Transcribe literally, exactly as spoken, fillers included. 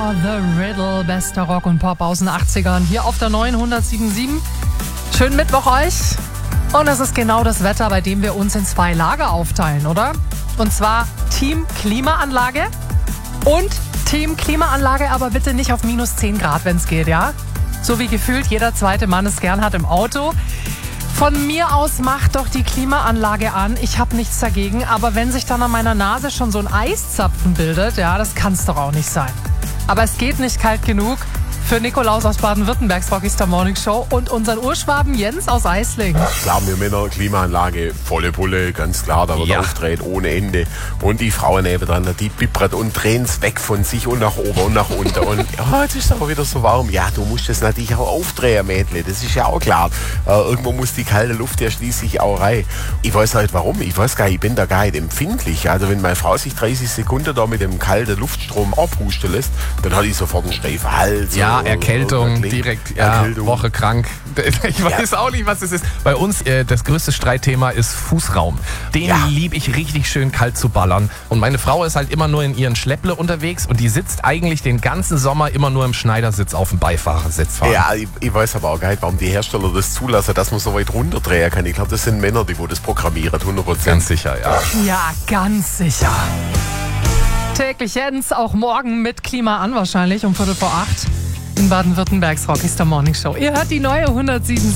war The Riddle, bester Rock und Pop aus den achtzigern, hier auf der neuen hundertsieben Komma sieben. Schönen Mittwoch euch. Und es ist genau das Wetter, bei dem wir uns in zwei Lager aufteilen, oder? Und zwar Team Klimaanlage und Team Klimaanlage, aber bitte nicht auf minus zehn Grad, wenn es geht, ja? So wie gefühlt jeder zweite Mann es gern hat im Auto. Von mir aus macht doch die Klimaanlage an. Ich habe nichts dagegen. Aber wenn sich dann an meiner Nase schon so ein Eiszapfen bildet, ja, das kann es doch auch nicht sein. Aber es geht nicht kalt genug für Nikolaus aus Baden-Württembergs Rockstar Morning Show und unseren Urschwaben Jens aus Eislingen. Klar, wir Männer, Klimaanlage, volle Pulle, ganz klar, da wird ja aufgedreht ohne Ende. Und die Frauen nebenan, die bibbert und drehen's weg von sich und nach oben und nach unten. Und ja, jetzt ist es aber wieder so warm. Ja, du musst das natürlich auch aufdrehen, Mädle, das ist ja auch klar. Äh, irgendwo muss die kalte Luft ja schließlich auch rein. Ich weiß halt warum, ich weiß gar nicht, ich bin da gar nicht empfindlich. Also wenn meine Frau sich dreißig Sekunden da mit dem kalten Luftstrom abhusten lässt, dann hat ich sofort einen steifen Hals. Ja, Erkältung, direkt, ja, Erkältung. Woche krank. Ich weiß ja auch nicht, was es ist. Bei uns, äh, das größte Streitthema ist Fußraum. Den ja. liebe ich richtig schön kalt zu ballern. Und meine Frau ist halt immer nur in ihren Schlepple unterwegs und die sitzt eigentlich den ganzen Sommer immer nur im Schneidersitz auf dem Beifahrersitz fahren. Ja, ich, ich weiß aber auch gar nicht, warum die Hersteller das zulassen, dass man so weit runterdrehen kann. Ich glaube, das sind Männer, die wo das programmieren, hundert Prozent. Ganz sicher, ja. Ja, ganz sicher. Täglich Jens, auch morgen mit Klima an wahrscheinlich um Viertel vor acht in Baden-Württembergs Rockstar Morning Show. Ihr hört die neue hundertsieben Komma sieben.